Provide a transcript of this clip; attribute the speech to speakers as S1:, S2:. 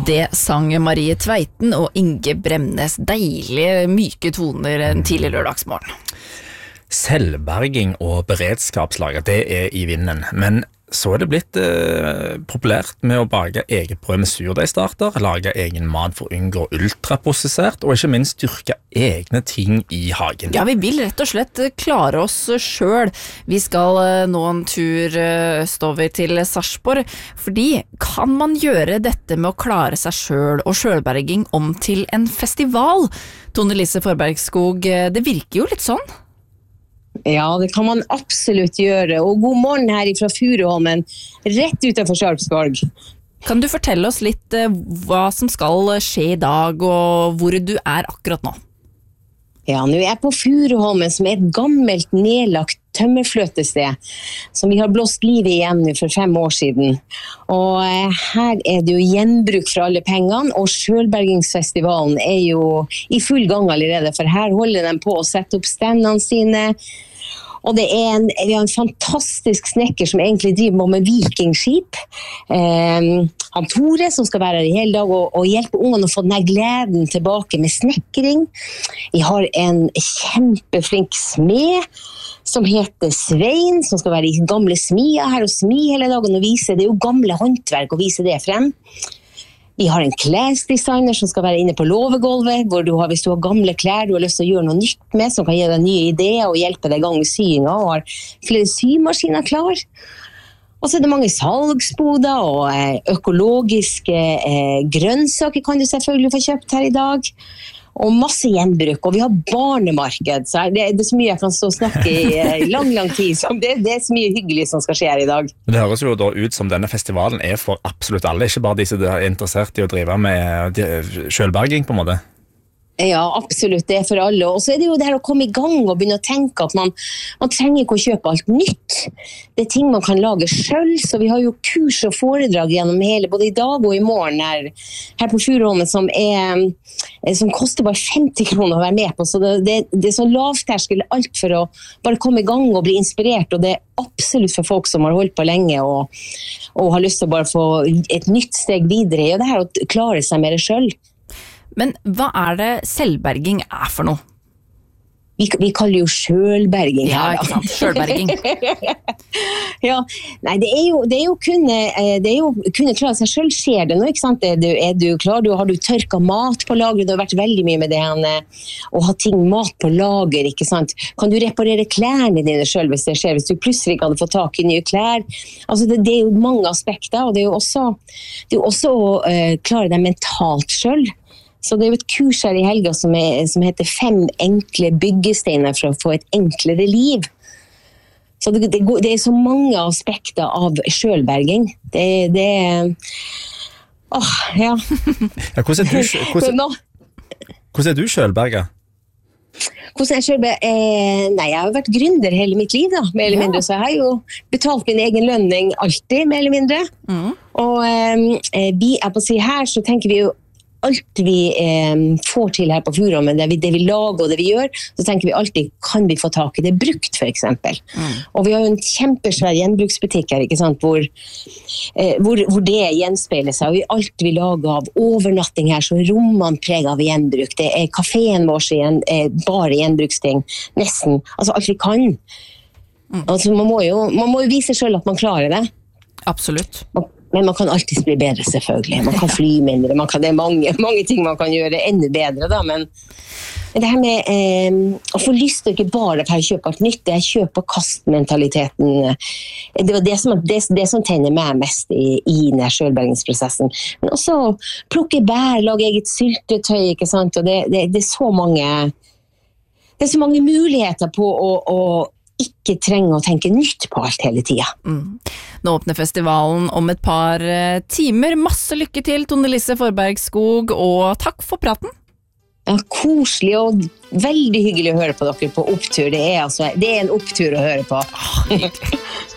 S1: Det sang Marie Tveiten og Inge Bremnes, deilige, myke toner en tidlig lørdagsmorgen.
S2: Selvberging og beredskapslager, det I vinden, men så det blitt populært med å bake eget brød med surdeigstarter, lage egen mat for å unngå ultraprosessert, og ikke minst dyrke egne ting I hagen.
S1: Ja, vi vil rett og slett klare oss selv. Vi skal nå en tur østover til Sarpsborg, fordi kan man gjøre dette med å klare seg selv og selvberging om til en festival? Tone Lise Forbergskog, det virker jo litt sånn.
S3: Ja, det kan man absolutt gjøre. Og god morgen her fra Furuholmen, rett utenfor Sarpsborg.
S1: Kan du fortelle oss litt hva som skal skje I dag, og hvor du akkurat nå?
S3: Ja, nå jeg på Furuholmen, som et gammelt nedlagt tømmerfløtested, som vi har blåst livet igjen nå for 5 år siden. Og her det jo gjenbruk for alle pengene, og Selvbergingsfestivalen jo I full gang allerede, for her holder de på å sette opp standene sine. Og det vi har en fantastisk snekker som egentlig driver med vikingskip. Han Tore som skal være her I hele dag og hjelpe ungene å få denne gleden tilbake med snekkering. Vi har en kjempeflink smed som heter Svein, som skal være I gamle smia her og smi hele dagen og vise. Det jo gamle håndverk å vise det frem. Vi har en klesdesigner som skal være inne på låvegolvet, hvor hvis du har gamle klær du har lyst til å gjøre noe nytt med, som kan gi deg nye ideer og hjelpe deg I gang med syinga, og har flere symaskiner klar. Og så det mange salgsboder og økologiske grønnsaker kan du selvfølgelig få kjøpt her I dag. Og masse gjenbruk, og vi har barnemarked, så det så mye jeg kan stå og snakke I lang tid, så det så mye hyggelig som skal skje her I dag.
S2: Det høres jo da ut som denne festivalen for absolutt alle, ikke bare de som interessert I å drive med selvberging på en måte.
S3: Ja, absolutt, det for alle. Og så det jo det her å komme I gang og begynne å tenke at man trenger ikke å kjøpe alt nytt. Det ting man kan lage selv, så vi har jo kurs og foredrag gjennom hele, både I dag og I morgen her på Furuholmen, som koster bare 50 kroner å være med på. Så det så lavterskel alt for å bare komme I gang og bli inspirert, og det absolutt for folk som har holdt på lenge og har lyst til å bare få et nytt steg videre, og det her å klare seg med det selv.
S1: Men hva det selvberging for noe?
S3: Vi kaller jo selvberging.
S1: Ja, ikke sant? Selvberging.
S3: Ja, nei, det jo kunne klare seg selv, skjer det nå, ikke sant? Du klar, har du tørket mat på lager, det har vært veldig mye med det å ha mat på lager, ikke sant? Kan du reparere klærne dine selv hvis det skjer, hvis du plutselig ikke hadde fått tak I nye klær? Altså, det jo mange aspekter, og det jo også å klare deg mentalt selv. Så det jo et kurs her I helga som heter 5 enkle byggesteiner for å få et enklere liv. Så det så mange aspekter av selvberging. Ja.
S2: Hvordan du selvberget?
S3: Hvordan jeg selvberget? Nei, jeg har vært gründer hele mitt liv da, mer eller mindre, så jeg har jo betalt min egen lønning alltid, mer eller mindre. Og her så tenker vi jo alt vi får til her på Furuholmen, det vi lager og det vi gjør, så tenker vi alltid, kan vi få tak I det brukt for eksempel? Og vi har jo en kjempesvær gjenbruksbutikk her, ikke sant, hvor det gjenspeiler seg, og alt vi lager av overnatting her, så rommene preger av gjenbruk. Det kaféen vår bare gjenbruksting, nesten, altså alt vi kan. Altså man må jo vise selv at man klarer det.
S1: Absolutt.
S3: Men man kan alltid bli bedre selvfølgelig. Man kan fly mindre, det mange ting man kan gjøre enda bedre da, men det her med å få lyst til ikke bare å kjøpe alt nytt, det kjøp og kast-mentaliteten, det var det som tenner meg mest I denne selvbergingsprosessen. Men også plukke bær, lage eget syltetøy, ikke sant? Og det så mange muligheter på å ikke trenge å tenke nytt på alt hele tiden.
S1: Nå åpner festivalen om et par timer. Masse lykke til, Tone Lise Forbergskog, og takk for praten.
S3: Ja, koselig og veldig hyggelig å høre på dere på opptur. Det en opptur å høre på.